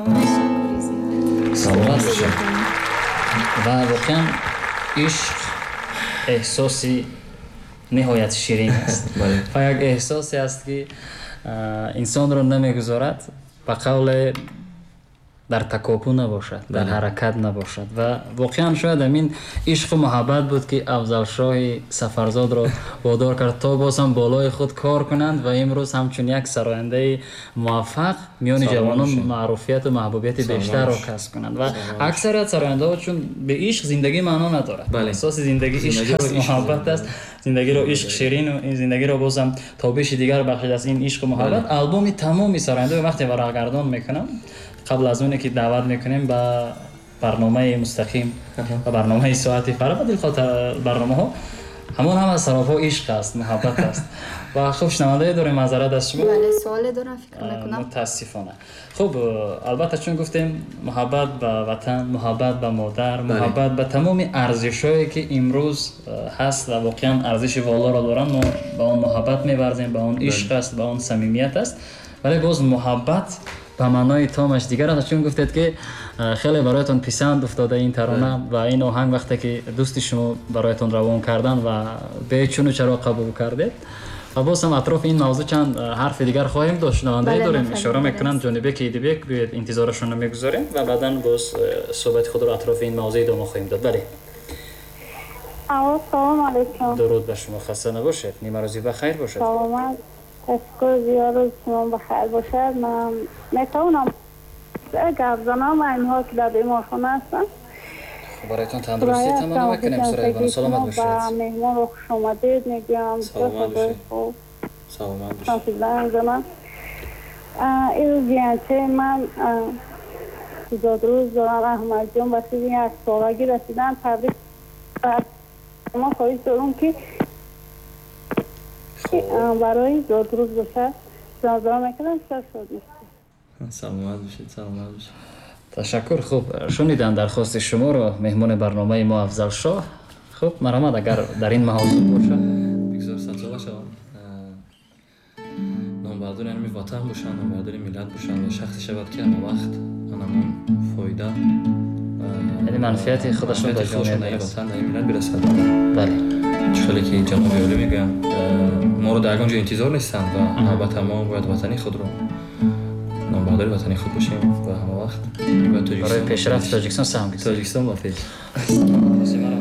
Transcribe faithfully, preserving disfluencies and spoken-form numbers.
саломат бошед. ва воқеан ишқ эҳсоси ниҳоят ширин аст ва як эҳсосе аст ки инсонро намегузорад ба қавле дар такопу набошад, дар ҳаракат набошад. ва воқеан шояд амин ишқу муҳаббат буд ки Афзалшоҳи Сафарзодро водор кард то боз ҳам болои худ кор кунанд ва имрӯз ҳамчун як сарояндаи муваффақ миёни ҷавонон маъруфияту маҳбубияти бештарро касб кунанд. ва аксарият сарояндаҳо чун бе ишқ зиндагӣ маъно надорад. асоси зиндагӣ ишқ аст, муҳаббат аст. зиндагиро ишқ ширину, ин зиндагиро боз ҳам тобиши дигар бахшида аст ин ишқу муҳаббат. албоми тамоми сарояндаҳо вақте варақгардон мекунам қабл аз оне ки даъват мекунем ба барномаи мустақим ва барномаи соати фарағ ва дилхотар барномаҳо, ҳамон ҳама сарофо ишқ аст, муҳаббат аст. ва хуб шунавандае дорем, маъзарат аз шумо. бале суоле дорам, фикр мекунам. мутаассифона. хуб, албатта чун гуфтем муҳаббат ба ватан, муҳаббат ба модар, муҳаббат ба тамоми арзишҳое ки имрӯз ҳаст ва воқеан арзиши волоро доранд, мо ба он муҳаббат меварзем, ба он ишқ аст, ба он самимият аст. вале боз муҳаббат ба маънои томаш дигар аст. чун гуфтед ки хеле бароятон писанд уфтода ин тарона ва ин оҳанг вақте ки дӯсти шумо бароятон равон кардан ва бечуну чаро қабул кардед. ва боз ҳам атрофи ин мавзӯъ чанд ҳарфи дигар хоҳем дошт. шунавандае дорем, ишора мекунам ҷонибек идибек биёед, интизорашонро мегузорем ва баъдан боз суҳбати худро атрофи ин мавзӯъ идома хоҳем дод. бале. алло, салом алейкум. дуруд ба шумо, хаста набошед, нимарӯзи бахайр бошед. саломат. تشکر زیاد از شما بخیر باشد. من میتونم گپ زنم اینها که در بیمارخانه هستن. برایتون تندرستی تمام میکنیم. سرایتون سلامت باشید. با مهمان رو خوش آمدید میگم. سلامت باشید. سلامت باشید. تشکر زنم. این زیانچه من زاد روز دارم احمد جان بسید یک سالگی رسیدن. تبریک ما خواهید دارم که برای زاد روز باشه. زادرا میکنم شد شد میشه. سلامت باشید. سلامت باشید. تشکر. خوب شنیدن درخواست شما رو مهمان برنامه ما افضلشاه. خوب مرحمت اگر در این موضوع باشه بگذار سنجاق شوم نامبردار یعنی وطن باشن، نامبردار ملت باشن و شخصی شود که همه وقت همون فایده یعنی منفعت خودشون به جامعه برسد، وطن در این ملت برسد. بله. چخلی که جناب عالی میگم ما رو در اونجا انتظار نیستن و البته ما باید وطنی خود رو نامبردار وطنی خود باشیم و همه وقت برای پیشرفت تاجیکستان سهم کنیم. تاجیکستان با پیش